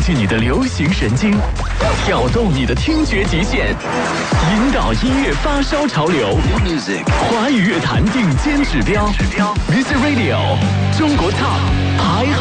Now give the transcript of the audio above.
激你的流行神经，挑动你的听觉极限，引导音乐发烧潮流。华语乐坛顶尖指标，Music Radio 中国 Top 排行。